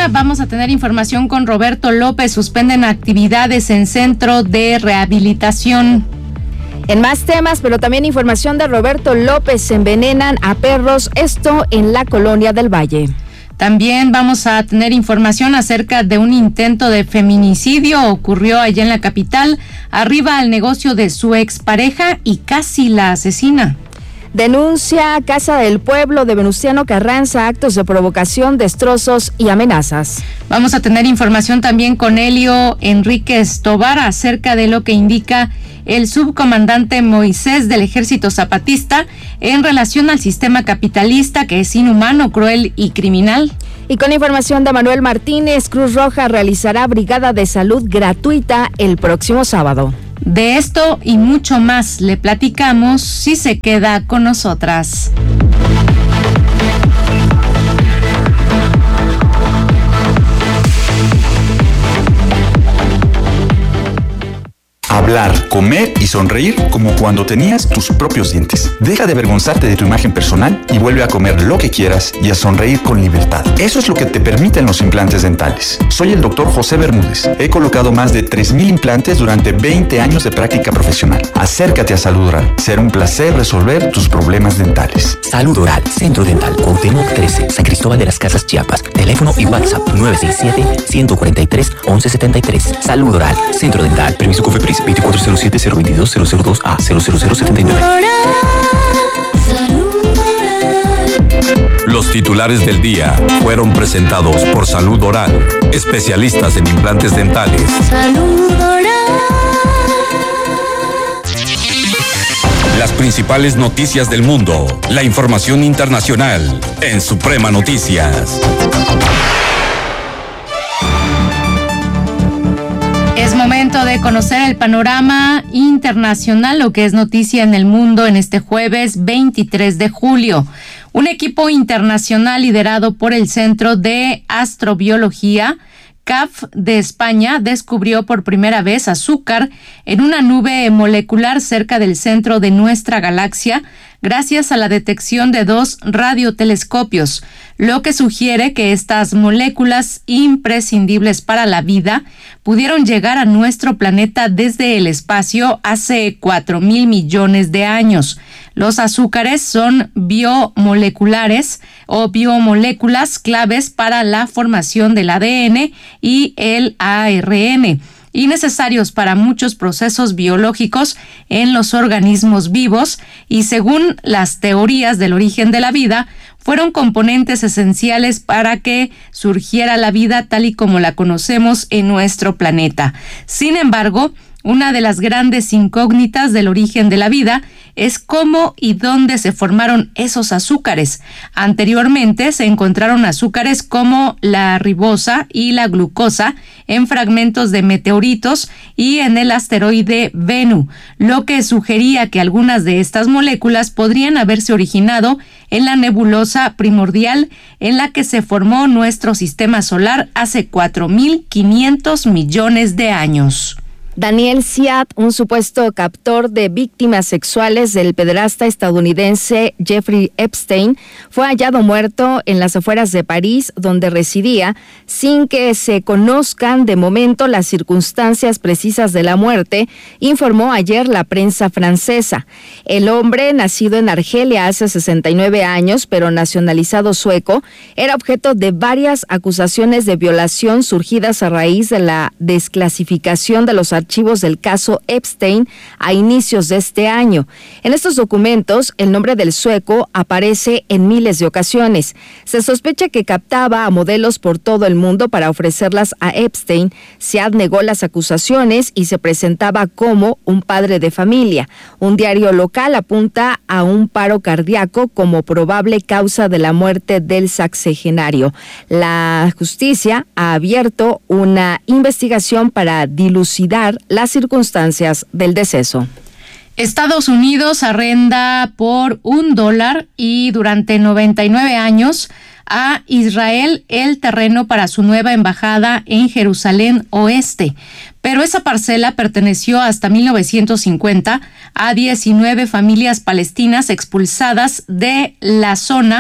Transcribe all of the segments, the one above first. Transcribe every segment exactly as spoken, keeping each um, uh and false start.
vamos a tener información con Roberto López. Suspenden actividades en centro de rehabilitación. En más temas, pero también información de Roberto López, envenenan a perros, esto en la Colonia del Valle. También vamos a tener información acerca de un intento de feminicidio, ocurrió allá en la capital, arriba al negocio de su expareja y casi la asesina. Denuncia Casa del Pueblo de Venustiano Carranza, actos de provocación, destrozos y amenazas. Vamos a tener información también con Elio Enríquez Tobar acerca de lo que indica el subcomandante Moisés del Ejército Zapatista en relación al sistema capitalista que es inhumano, cruel y criminal. Y con información de Manuel Martínez, Cruz Roja realizará brigada de salud gratuita el próximo sábado. De esto y mucho más le platicamos si se queda con nosotras. Hablar, comer y sonreír como cuando tenías tus propios dientes. Deja de avergonzarte de tu imagen personal y vuelve a comer lo que quieras y a sonreír con libertad. Eso es lo que te permiten los implantes dentales. Soy el doctor José Bermúdez. He colocado más de tres mil implantes durante veinte años de práctica profesional. Acércate a Salud Oral. Será un placer resolver tus problemas dentales. Salud Oral, Centro Dental, Cuauhtémoc trece, San Cristóbal de las Casas, Chiapas. Teléfono y WhatsApp nueve seis siete, uno cuatro tres, once setenta y tres. Salud Oral, Centro Dental. Permiso COFEPRIS veinticuatro cero siete cero veintidós cero cero dos A cero cero cero setenta y nueve. Los titulares del día fueron presentados por Salud Oral, especialistas en implantes dentales. Salud Oral. Las principales noticias del mundo, la información internacional en Suprema Noticias. Es momento de conocer el panorama internacional, lo que es noticia en el mundo en este jueves veintitrés de julio. Un equipo internacional liderado por el Centro de Astrobiología C A F de España descubrió por primera vez azúcar en una nube molecular cerca del centro de nuestra galaxia gracias a la detección de dos radiotelescopios, lo que sugiere que estas moléculas imprescindibles para la vida pudieron llegar a nuestro planeta desde el espacio hace cuatro mil millones de años. Los azúcares son biomoleculares o biomoléculas claves para la formación del A D N y el A R N y necesarios para muchos procesos biológicos en los organismos vivos y, según las teorías del origen de la vida, fueron componentes esenciales para que surgiera la vida tal y como la conocemos en nuestro planeta. Sin embargo, una de las grandes incógnitas del origen de la vida es cómo y dónde se formaron esos azúcares. Anteriormente se encontraron azúcares como la ribosa y la glucosa en fragmentos de meteoritos y en el asteroide Bennu, lo que sugería que algunas de estas moléculas podrían haberse originado en la nebulosa primordial en la que se formó nuestro sistema solar hace cuatro mil quinientos millones de años. Daniel Siat, un supuesto captor de víctimas sexuales del pederasta estadounidense Jeffrey Epstein, fue hallado muerto en las afueras de París, donde residía, sin que se conozcan de momento las circunstancias precisas de la muerte, informó ayer la prensa francesa. El hombre, nacido en Argelia hace sesenta y nueve años, pero nacionalizado sueco, era objeto de varias acusaciones de violación surgidas a raíz de la desclasificación de los archivos del caso Epstein a inicios de este año. En estos documentos, el nombre del sueco aparece en miles de ocasiones. Se sospecha que captaba a modelos por todo el mundo para ofrecerlas a Epstein. Siad negó las acusaciones y se presentaba como un padre de familia. Un diario local apunta a un paro cardíaco como probable causa de la muerte del sexagenario. La justicia ha abierto una investigación para dilucidar las circunstancias del deceso. Estados Unidos arrenda por un dólar y durante noventa y nueve años a Israel el terreno para su nueva embajada en Jerusalén Oeste. Pero esa parcela perteneció hasta mil novecientos cincuenta a diecinueve familias palestinas expulsadas de la zona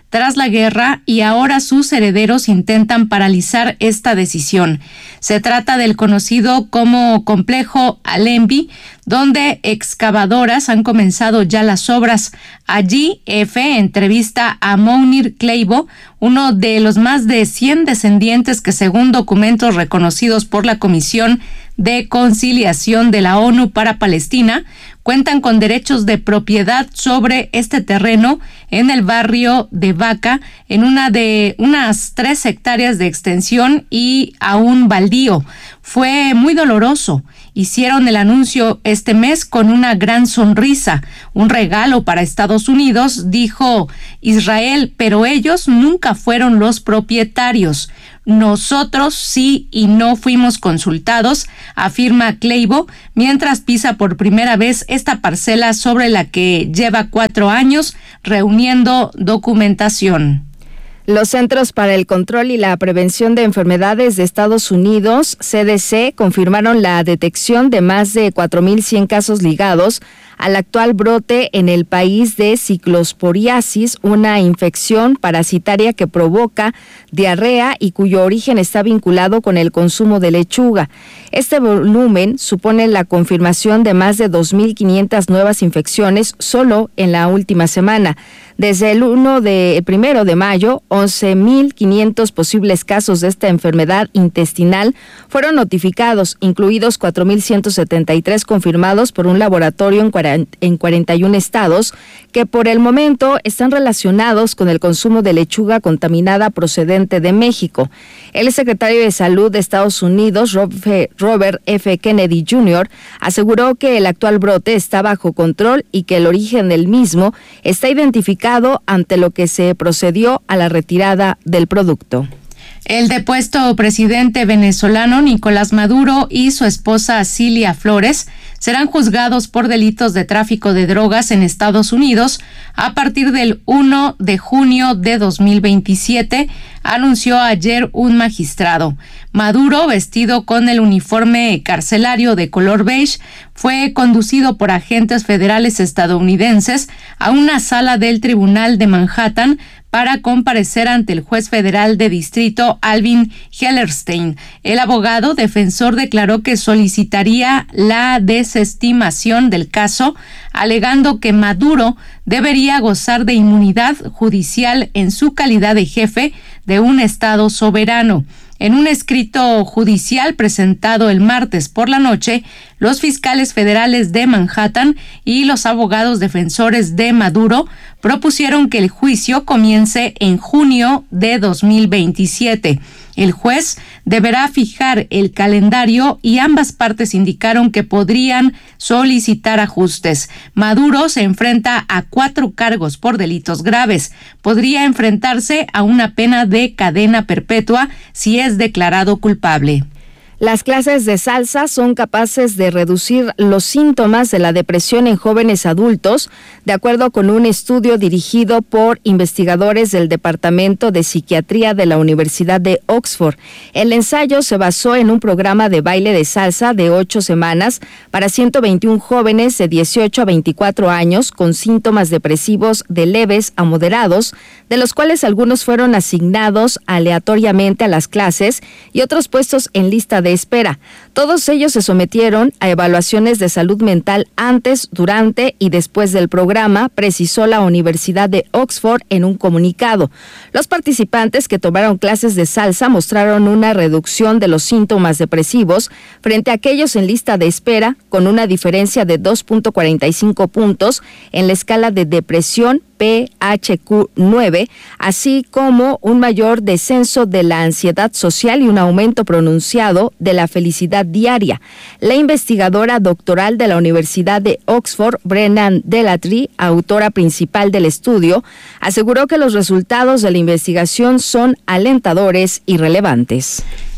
tras la guerra y ahora sus herederos intentan paralizar esta decisión. Se trata del conocido como Complejo Allenby, donde excavadoras han comenzado ya las obras. Allí, F entrevista a Mounir Kleibo, uno de los más de cien descendientes que, según documentos reconocidos por la Comisión de Conciliación de la ONU para Palestina, cuentan con derechos de propiedad sobre este terreno en el barrio de Vaca, en una de unas tres hectáreas de extensión y a un baldío. Fue muy doloroso. Hicieron el anuncio este mes con una gran sonrisa, un regalo para Estados Unidos, dijo Israel, pero ellos nunca fueron los propietarios. Nosotros sí y no fuimos consultados, afirma Kleibo, mientras pisa por primera vez esta parcela sobre la que lleva cuatro años reuniendo documentación. Los Centros para el Control y la Prevención de Enfermedades de Estados Unidos, C D C, confirmaron la detección de más de cuatro mil cien casos ligados al actual brote en el país de ciclosporiasis, una infección parasitaria que provoca diarrea y cuyo origen está vinculado con el consumo de lechuga. Este volumen supone la confirmación de más de dos mil quinientas nuevas infecciones solo en la última semana. Desde el uno de, el primero de mayo, once mil quinientos posibles casos de esta enfermedad intestinal fueron notificados, incluidos cuatro mil ciento setenta y tres confirmados por un laboratorio en, en cuarenta y un estados, que por el momento están relacionados con el consumo de lechuga contaminada procedente de México. El secretario de Salud de Estados Unidos, Robert F. Kennedy junior, aseguró que el actual brote está bajo control y que el origen del mismo está identificado ante lo que se procedió a la retirada del producto. El depuesto presidente venezolano Nicolás Maduro y su esposa Cilia Flores serán juzgados por delitos de tráfico de drogas en Estados Unidos a partir del primero de junio de dos mil veintisiete, anunció ayer un magistrado. Maduro, vestido con el uniforme carcelario de color beige, fue conducido por agentes federales estadounidenses a una sala del Tribunal de Manhattan para comparecer ante el juez federal de distrito Alvin Hellerstein. El abogado defensor declaró que solicitaría la desestimación del caso, alegando que Maduro debería gozar de inmunidad judicial en su calidad de jefe de un estado soberano. En un escrito judicial presentado el martes por la noche, los fiscales federales de Manhattan y los abogados defensores de Maduro propusieron que el juicio comience en junio de dos mil veintisiete. El juez deberá fijar el calendario y ambas partes indicaron que podrían solicitar ajustes. Maduro se enfrenta a cuatro cargos por delitos graves. Podría enfrentarse a una pena de cadena perpetua si es declarado culpable. Las clases de salsa son capaces de reducir los síntomas de la depresión en jóvenes adultos, de acuerdo con un estudio dirigido por investigadores del Departamento de Psiquiatría de la Universidad de Oxford. El ensayo se basó en un programa de baile de salsa de ocho semanas para ciento veintiún jóvenes de dieciocho a veinticuatro años con síntomas depresivos de leves a moderados, de los cuales algunos fueron asignados aleatoriamente a las clases y otros puestos en lista de espera. Todos ellos se sometieron a evaluaciones de salud mental antes, durante y después del programa, precisó la Universidad de Oxford en un comunicado. Los participantes que tomaron clases de salsa mostraron una reducción de los síntomas depresivos frente a aquellos en lista de espera, con una diferencia de dos punto cuarenta y cinco puntos en la escala de depresión P H Q nueve, así como un mayor descenso de la ansiedad social y un aumento pronunciado de la felicidad diaria. La investigadora doctoral de la Universidad de Oxford, Brennan Delatry, autora principal del estudio, aseguró que los resultados de la investigación son alentadores y relevantes.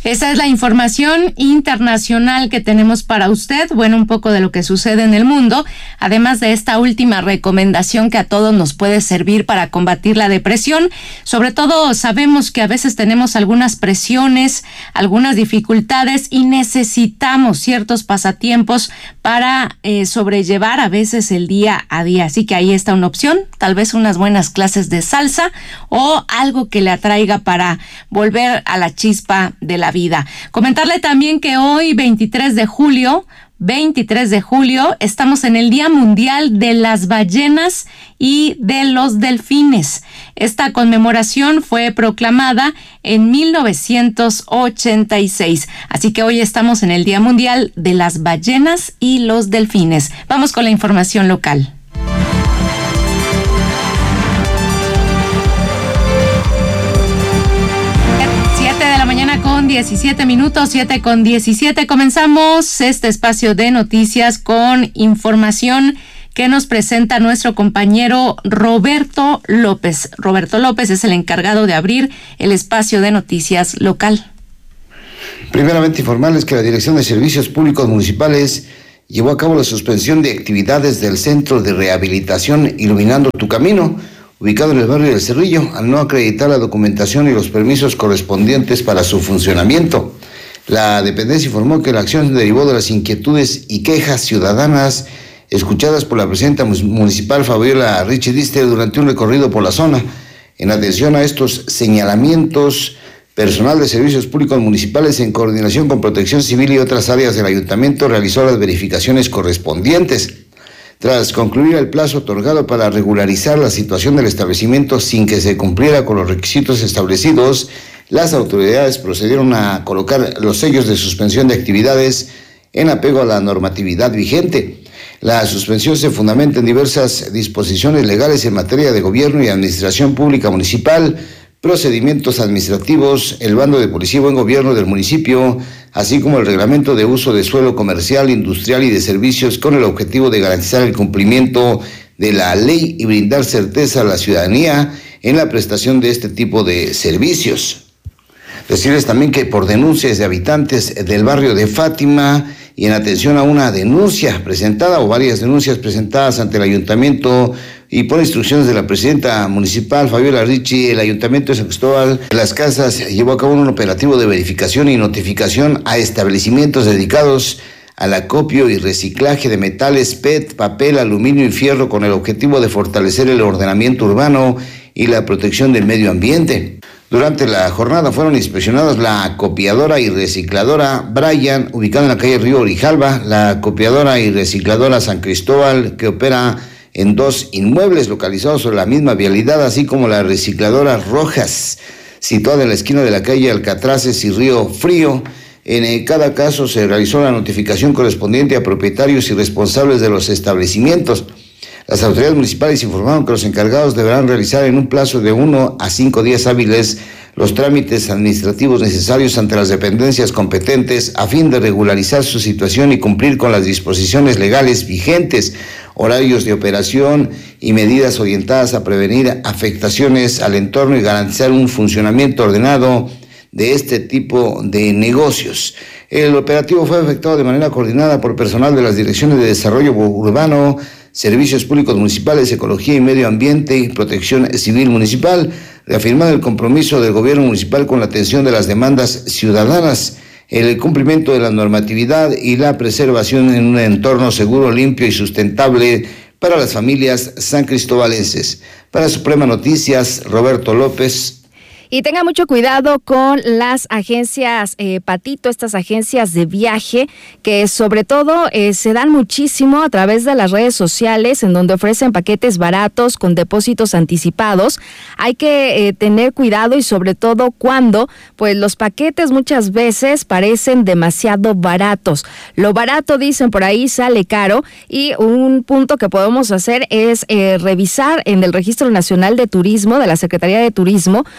Esa es la información internacional que tenemos para usted. Bueno, un poco de lo que sucede en el mundo, además de esta última recomendación que a todos nos puede servir para combatir la depresión. Sobre todo sabemos que a veces tenemos algunas presiones, algunas dificultades y necesitamos ciertos pasatiempos para eh, sobrellevar a veces el día a día. Así que ahí está una opción, tal vez unas buenas clases de salsa o algo que le atraiga para volver a la chispa de la vida. Comentarle también que hoy, veintitrés de julio, veintitrés de julio, estamos en el Día Mundial de las Ballenas y de los Delfines. Esta conmemoración fue proclamada en mil novecientos ochenta y seis. Así que hoy estamos en el Día Mundial de las Ballenas y los Delfines. Vamos con la información local. Con diecisiete minutos, siete con diecisiete. Comenzamos este espacio de noticias con información que nos presenta nuestro compañero Roberto López. Roberto López es el encargado de abrir el espacio de noticias local. Primeramente, informarles que la Dirección de Servicios Públicos Municipales llevó a cabo la suspensión de actividades del Centro de Rehabilitación Iluminando tu Camino, ubicado en el barrio del Cerrillo, al no acreditar la documentación y los permisos correspondientes para su funcionamiento. La dependencia informó que la acción derivó de las inquietudes y quejas ciudadanas escuchadas por la presidenta municipal Fabiola Richie Dister durante un recorrido por la zona. En atención a estos señalamientos, personal de Servicios Públicos Municipales, en coordinación con Protección Civil y otras áreas del ayuntamiento, realizó las verificaciones correspondientes. Tras concluir el plazo otorgado para regularizar la situación del establecimiento sin que se cumpliera con los requisitos establecidos, las autoridades procedieron a colocar los sellos de suspensión de actividades en apego a la normatividad vigente. La suspensión se fundamenta en diversas disposiciones legales en materia de gobierno y administración pública municipal, procedimientos administrativos, el bando de policía y buen gobierno del municipio, así como el reglamento de uso de suelo comercial, industrial y de servicios, con el objetivo de garantizar el cumplimiento de la ley y brindar certeza a la ciudadanía en la prestación de este tipo de servicios. Decirles también que por denuncias de habitantes del barrio de Fátima y en atención a una denuncia presentada o varias denuncias presentadas ante el ayuntamiento y por instrucciones de la presidenta municipal Fabiola Richie, el ayuntamiento de San Cristóbal de las Casas llevó a cabo un operativo de verificación y notificación a establecimientos dedicados al acopio y reciclaje de metales P E T, papel, aluminio y fierro, con el objetivo de fortalecer el ordenamiento urbano y la protección del medio ambiente. Durante la jornada fueron inspeccionadas la copiadora y recicladora Brian, ubicada en la calle Río Grijalva, la copiadora y recicladora San Cristóbal, que opera en dos inmuebles localizados sobre la misma vialidad, así como la recicladora Rojas, situada en la esquina de la calle Alcatraces y Río Frío. En cada caso se realizó la notificación correspondiente a propietarios y responsables de los establecimientos. Las autoridades municipales informaron que los encargados deberán realizar en un plazo de uno a cinco días hábiles los trámites administrativos necesarios ante las dependencias competentes a fin de regularizar su situación y cumplir con las disposiciones legales vigentes, horarios de operación y medidas orientadas a prevenir afectaciones al entorno y garantizar un funcionamiento ordenado de este tipo de negocios. El operativo fue efectuado de manera coordinada por personal de las Direcciones de Desarrollo Urbano, Servicios Públicos Municipales, Ecología y Medio Ambiente y Protección Civil Municipal, reafirmando el compromiso del gobierno municipal con la atención de las demandas ciudadanas, el cumplimiento de la normatividad y la preservación en un entorno seguro, limpio y sustentable para las familias sancristobalenses. Para Suprema Noticias, Roberto López. Y tenga mucho cuidado con las agencias eh, Patito, estas agencias de viaje que sobre todo eh, se dan muchísimo a través de las redes sociales, en donde ofrecen paquetes baratos con depósitos anticipados. Hay que eh, tener cuidado y sobre todo cuando pues los paquetes muchas veces parecen demasiado baratos. Lo barato, dicen por ahí, sale caro, y un punto que podemos hacer es eh, revisar en el Registro Nacional de Turismo de la Secretaría de Turismo, pues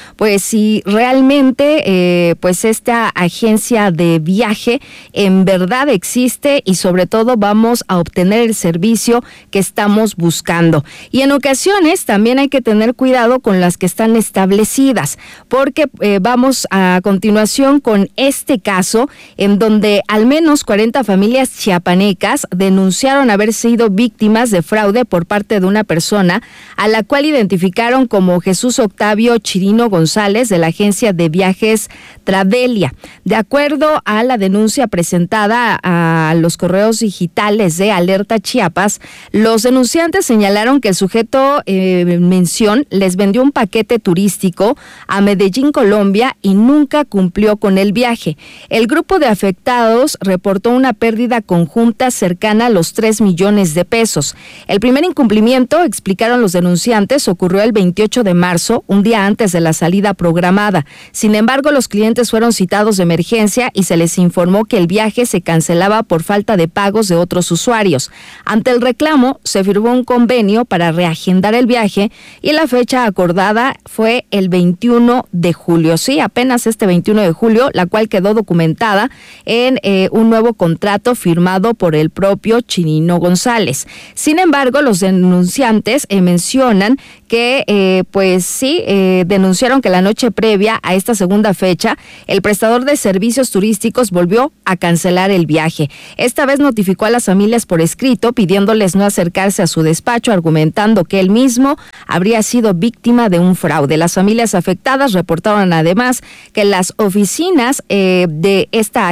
si realmente eh, pues esta agencia de viaje en verdad existe y sobre todo vamos a obtener el servicio que estamos buscando. Y en ocasiones también hay que tener cuidado con las que están establecidas, porque eh, vamos a continuación con este caso en donde al menos cuarenta familias chiapanecas denunciaron haber sido víctimas de fraude por parte de una persona a la cual identificaron como Jesús Octavio Chirino González de la agencia de viajes Travelia. De acuerdo a la denuncia presentada a los correos digitales de Alerta Chiapas, los denunciantes señalaron que el sujeto eh, en mención les vendió un paquete turístico a Medellín, Colombia, y nunca cumplió con el viaje. El grupo de afectados reportó una pérdida conjunta cercana a los tres millones de pesos. El primer incumplimiento, explicaron los denunciantes, ocurrió el veintiocho de marzo, un día antes de la salida programada. Sin embargo, los clientes fueron citados de emergencia y se les informó que el viaje se cancelaba por falta de pagos de otros usuarios. Ante el reclamo, se firmó un convenio para reagendar el viaje y la fecha acordada fue el veintiuno de julio. Sí, apenas este veintiuno de julio, la cual quedó documentada en eh, un nuevo contrato firmado por el propio Chirino González. Sin embargo, los denunciantes eh, mencionan que, eh, pues sí, eh, denunciaron que la noche previa a esta segunda fecha, el prestador de servicios turísticos volvió a cancelar el viaje. Esta vez notificó a las familias por escrito, pidiéndoles no acercarse a su despacho, argumentando que él mismo habría sido víctima de un fraude. Las familias afectadas reportaron además que las oficinas eh, de esta